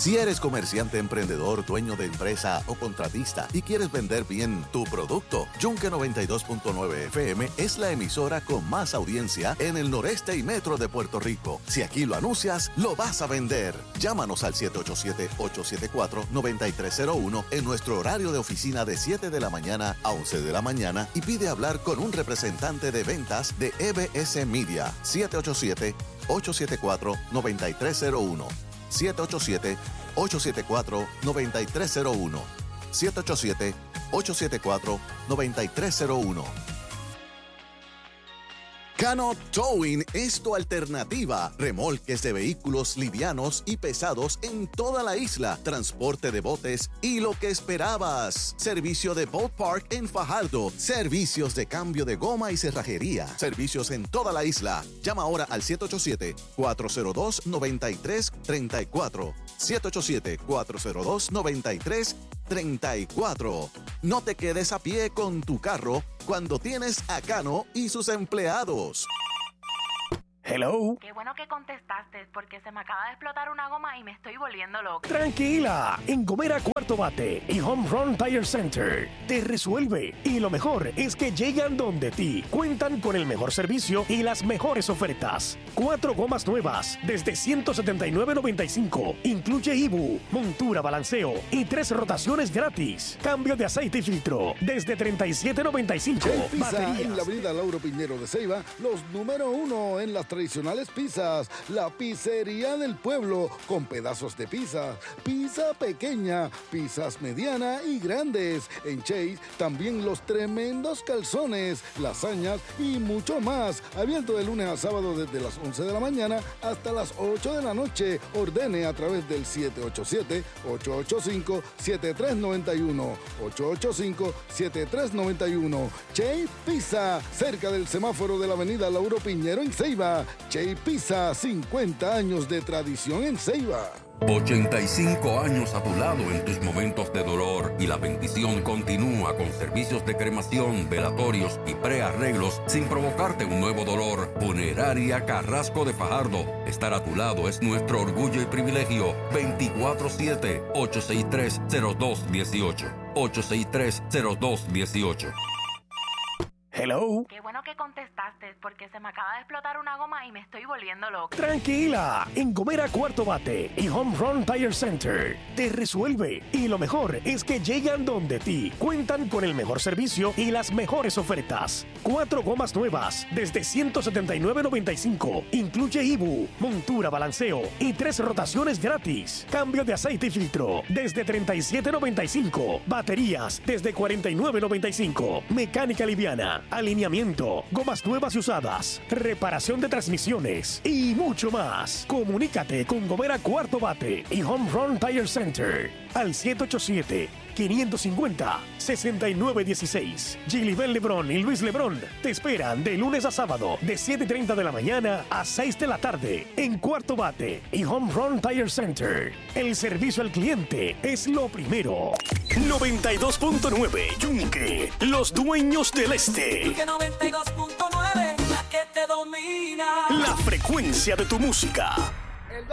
Si eres comerciante, emprendedor, dueño de empresa o contratista y quieres vender bien tu producto, Yunque 92.9 FM es la emisora con más audiencia en el noreste y metro de Puerto Rico. Si aquí lo anuncias, lo vas a vender. Llámanos al 787-874-9301 en nuestro horario de oficina de 7 de la mañana a 11 de la mañana y pide hablar con un representante de ventas de EBS Media. 787-874-9301. 787-874-9301. 787-874-9301. Cano Towing es tu alternativa. Remolques de vehículos livianos y pesados en toda la isla. Transporte de botes y lo que esperabas. Servicio de Boat Park en Fajardo. Servicios de cambio de goma y cerrajería. Servicios en toda la isla. Llama ahora al 787-402-9334. 787-402-9334. No te quedes a pie con tu carro cuando tienes a Cano y sus empleados. Hello. Qué bueno que contestaste, porque se me acaba de explotar una goma y me estoy volviendo loca. Tranquila, en Gomera Cuarto Bate y Home Run Tire Center te resuelve. Y lo mejor es que llegan donde ti. Cuentan con el mejor servicio y las mejores ofertas. 4 gomas nuevas desde $179.95. Incluye IBU, montura, balanceo y 3 rotaciones gratis. Cambio de aceite y filtro desde $37.95. Pizza en la avenida Lauro Piñero de Ceiba, los número 1 en las tradicionales pizzas, la pizzería del pueblo, con pedazos de pizza, pizza pequeña, pizzas mediana y grandes. En Chase también los tremendos calzones, lasañas y mucho más. Abierto de lunes a sábado desde las 11 de la mañana hasta las 8 de la noche. Ordene a través del 787-885-7391. 885-7391. Chase Pizza, cerca del semáforo de la avenida Lauro Piñero en Ceiba. Chase Pizza, 50 años de tradición en Ceiba. 85 años a tu lado en tus momentos de dolor, y la bendición continúa con servicios de cremación, velatorios y prearreglos sin provocarte un nuevo dolor. Funeraria Carrasco de Fajardo. Estar a tu lado es nuestro orgullo y privilegio. 24/7 863-0218. 863-0218. Hello. Qué bueno que contestaste, porque se me acaba de explotar una goma y me estoy volviendo loca. Tranquila, en Gomera Cuarto Bate y Home Run Tire Center te resuelve. Y lo mejor es que llegan donde ti. Cuentan con el mejor servicio y las mejores ofertas. 4 gomas nuevas desde $179.95. Incluye IBU, montura, balanceo y 3 rotaciones gratis. Cambio de aceite y filtro desde $37.95. Baterías desde $49.95. Mecánica liviana, alineamiento, gomas nuevas y usadas, reparación de transmisiones y mucho más. Comunícate con Gomera Cuarto Bate y Home Run Tire Center al 787-550-6916. Gilibel Lebrón y Luis Lebrón te esperan de lunes a sábado de 7:30 de la mañana a 6 de la tarde en Cuarto Bate y Home Run Tire Center. El servicio al cliente es lo primero. 92.9 Yunque, los dueños del este. Yunque 92.9, la que te domina. La frecuencia de tu música.